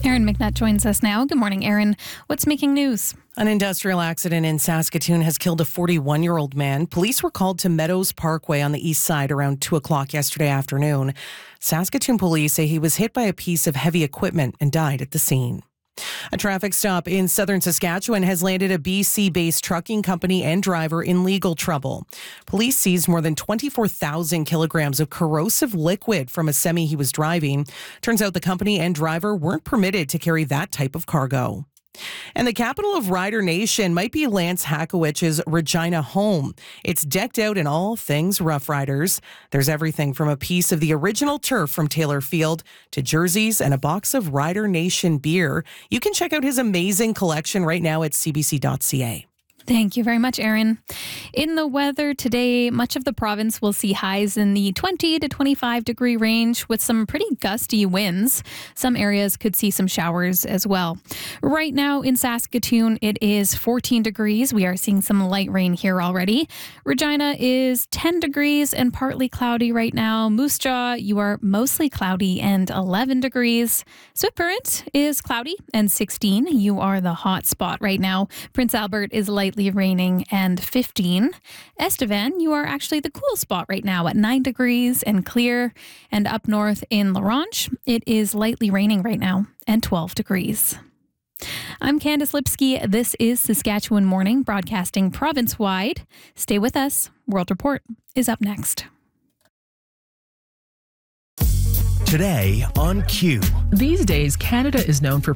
Erin McNutt joins us now. Good morning, Erin. What's making news? An industrial accident in Saskatoon has killed a 41-year-old man. Police were called to Meadows Parkway on the east side around 2 o'clock yesterday afternoon. Saskatoon police say he was hit by a piece of heavy equipment and died at the scene. A traffic stop in southern Saskatchewan has landed a BC-based trucking company and driver in legal trouble. Police seized more than 24,000 kilograms of corrosive liquid from a semi he was driving. Turns out the company and driver weren't permitted to carry that type of cargo. And the capital of Rider Nation might be Lance Hakowich's Regina home. It's decked out in all things Rough Riders. There's everything from a piece of the original turf from Taylor Field to jerseys and a box of Rider Nation beer. You can check out his amazing collection right now at cbc.ca. Thank you very much, Erin. In the weather today, much of the province will see highs in the 20 to 25 degree range with some pretty gusty winds. Some areas could see some showers as well. Right now in Saskatoon, it is 14 degrees. We are seeing some light rain here already. Regina is 10 degrees and partly cloudy right now. Moose Jaw, you are mostly cloudy and 11 degrees. Swift Current is cloudy and 16. You are the hot spot right now. Prince Albert is lightly raining and 15. Estevan, you are actually the cool spot right now at 9 degrees and clear. And up north in La Ronge, it is lightly raining right now and 12 degrees. I'm Candice Lipsky. This is Saskatchewan Morning, broadcasting province-wide. Stay with us. World Report is up next. Today on Q. These days, Canada is known for